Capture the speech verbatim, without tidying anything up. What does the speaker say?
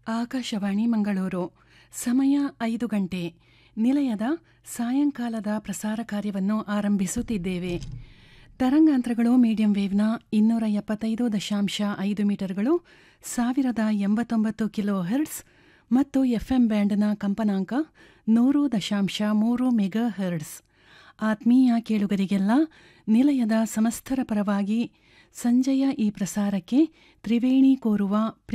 ಆಕಾಶವಾಣಿ ಮಂಗಳೂರು. ಸಮಯ ಐದು ಗಂಟೆ. ನಿಲಯದ ಸಾಯಂಕಾಲದ ಪ್ರಸಾರ ಕಾರ್ಯವನ್ನು ಆರಂಭಿಸುತ್ತಿದ್ದೇವೆ. ತರಂಗಾಂತರಗಳು ಮೀಡಿಯಂ ವೇವ್ನ ಇನ್ನೂರ ಎಪ್ಪತ್ತೈದು ದಶಾಂಶ ಐದು ಮೀಟರ್ಗಳು, ಸಾವಿರದ ಎಂಬತ್ತೊಂಬತ್ತು ಕಿಲೋ ಹೆರ್ಡ್ಸ್ ಮತ್ತು ಎಫ್ಎಂ ಬ್ಯಾಂಡ್ನ ಕಂಪನಾಂಕ ನೂರು ದಶಾಂಶ ಮೂರು ಮೆಗಾ ಹೆರ್ಡ್ಸ್. ಆತ್ಮೀಯ ಕೇಳುಗರಿಗೆಲ್ಲ ನಿಲಯದ ಸಮಸ್ತರ ಪರವಾಗಿ ಸಂಜೆಯ ಈ ಪ್ರಸಾರಕ್ಕೆ ತ್ರಿವೇಣಿ ಕೋರುವ